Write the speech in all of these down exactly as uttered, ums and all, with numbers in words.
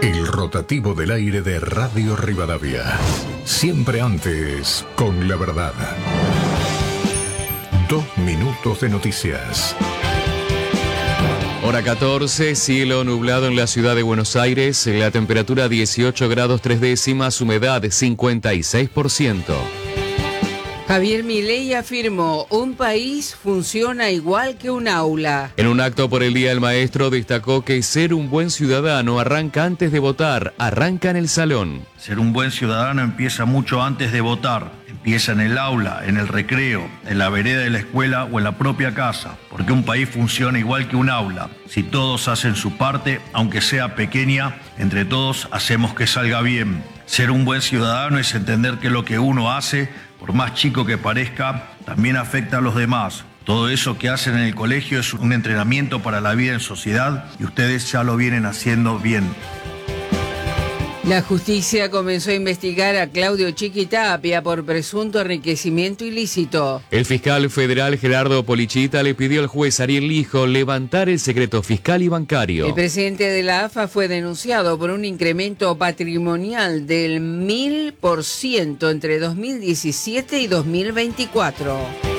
El rotativo del aire de Radio Rivadavia. Siempre antes, con la verdad. Dos minutos de noticias. Hora catorce, cielo nublado en la ciudad de Buenos Aires, la temperatura dieciocho grados tres décimas, humedad cincuenta y seis por ciento. Javier Milei afirmó, un país funciona igual que un aula. En un acto por el Día del Maestro destacó que ser un buen ciudadano arranca antes de votar, arranca en el salón. Ser un buen ciudadano empieza mucho antes de votar. Empieza en el aula, en el recreo, en la vereda de la escuela o en la propia casa. Porque un país funciona igual que un aula. Si todos hacen su parte, aunque sea pequeña, entre todos hacemos que salga bien. Ser un buen ciudadano es entender que lo que uno hace, por más chico que parezca, también afecta a los demás. Todo eso que hacen en el colegio es un entrenamiento para la vida en sociedad y ustedes ya lo vienen haciendo bien. La justicia comenzó a investigar a Claudio Chiquitapia por presunto enriquecimiento ilícito. El fiscal federal Gerardo Polichita le pidió al juez Ariel Lijo levantar el secreto fiscal y bancario. El presidente de la A F A fue denunciado por un incremento patrimonial del mil por ciento entre dos mil diecisiete y dos mil veinticuatro.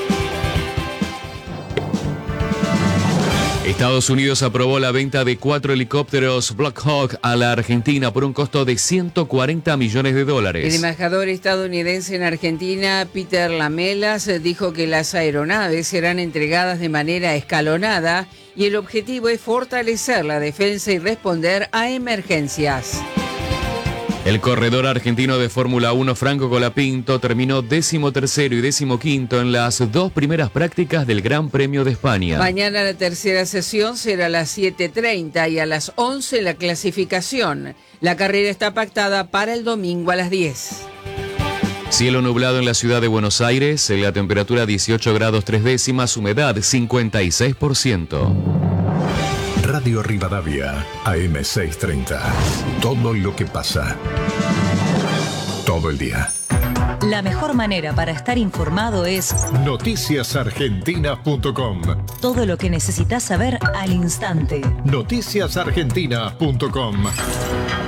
Estados Unidos aprobó la venta de cuatro helicópteros Black Hawk a la Argentina por un costo de ciento cuarenta millones de dólares. El embajador estadounidense en Argentina, Peter Lamelas, dijo que las aeronaves serán entregadas de manera escalonada y el objetivo es fortalecer la defensa y responder a emergencias. El corredor argentino de Fórmula uno, Franco Colapinto, terminó décimo tercero y décimo quinto en las dos primeras prácticas del Gran Premio de España. Mañana la tercera sesión será a las siete treinta y a las once la clasificación. La carrera está pactada para el domingo a las diez. Cielo nublado en la ciudad de Buenos Aires, la temperatura dieciocho grados tres décimas, humedad cincuenta y seis por ciento. Radio Rivadavia, A M seiscientos treinta. Todo lo que pasa. Todo el día. La mejor manera para estar informado es noticias argentinas punto com. Todo lo que necesitas saber al instante. noticias argentinas punto com.